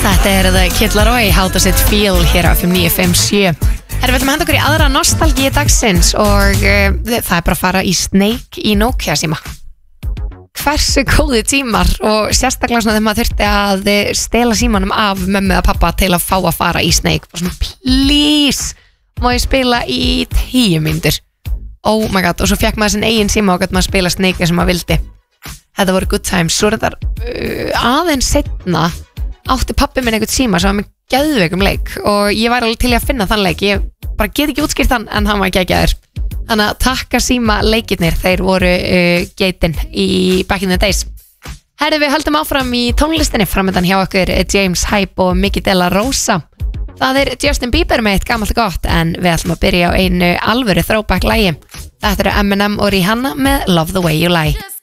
Þetta The Kid Laroi, How Does It Feel hér á FM 957. Við ætlum að henda okkur í aðra nostalgíu dagsins og það bara að fara í Snake í Nokia síma. Hversu góði tímar og sérstaklega svona þegar maður þurfti að stela símanum af mömmu eða pappa til að fá að fara í Snake. Bara svona please, má ég spila í 10 mínútur. Oh my god, og svo fekk maður sinn eigin síma og gæti maður spila Snake sem maður vildi. Þetta voru good times. Svo er þetta aðeins seinna átti pappi minn einhvern síma sem var með geðveikum leik og ég var alveg til að finna þann leik. Ég bara get ekki útskýrt hann en hann var geggjaður. Þannig að takka síma leikirnir, þeir voru geitin í back in the days. Herðu, við höldum áfram í tónlistinni, framöndan hjá okkur James Hype og Mickey De La Rosa. Það er Justin Bieber með eitt gamalt gott en við ætlum að byrja á einu alvöru throwback lagi. Þetta eru Eminem og Rihanna með Love the Way You Lie.